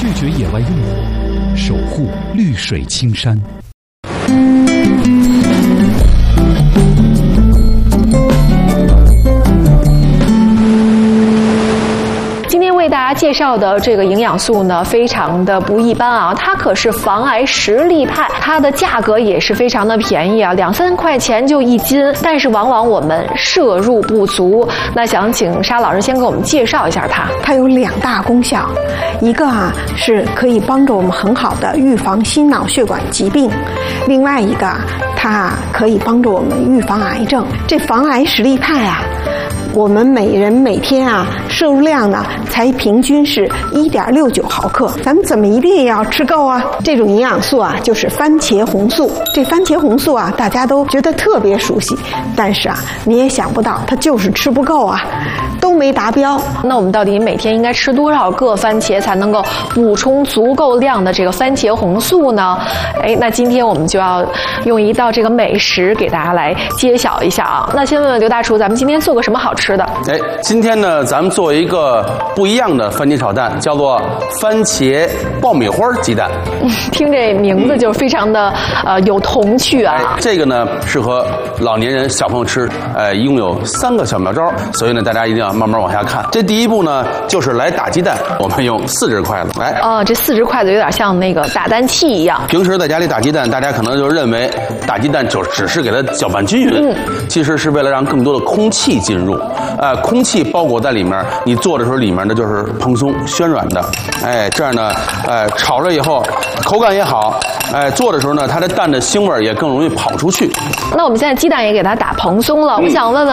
拒绝野外用火，守护绿水青山。 今天为大家介绍的这个营养素呢，非常的不一般啊！它可是防癌实力派，它的价格也是非常的便宜啊，2-3块钱就1斤。但是往往我们摄入不足。那想请沙老师先给我们介绍一下它。 它有2大功效，一个是可以帮助我们很好的预防心脑血管疾病，另外一个它可以帮助我们预防癌症。这防癌实力派啊，我们每人每天摄入量呢才平均是1.69毫克，咱们怎么一定也要吃够啊？这种营养素就是番茄红素。这番茄红素大家都觉得特别熟悉，但是你也想不到它就是吃不够都没达标。 那我们到底每天应该吃多少个番茄才能够补充足够量的这个番茄红素呢？那今天我们就要用一道这个美食给大家来揭晓一下啊。那先问问刘大厨，咱们今天做个什么好吃的？ 今天呢，咱们做一个不一样的番茄炒蛋，叫做番茄爆米花鸡蛋。 听这名字就非常的有童趣啊。 这个呢适合老年人、小朋友吃。一共有3个小妙招，所以呢大家一定要慢慢往下看。这第一步呢就是来打鸡蛋，我们用4只筷子来。 这4只筷子有点像那个打蛋器一样。 平时在家里打鸡蛋，大家可能就认为打鸡蛋就只是给它搅拌均匀，其实是为了让更多的空气进入。空气包裹在里面，你做的时候里面呢就是蓬松暄软的。这样呢，炒了以后口感也好。做的时候呢，它的蛋的腥味也更容易跑出去。 那我们现在鸡蛋也给它打蓬松了，我想问问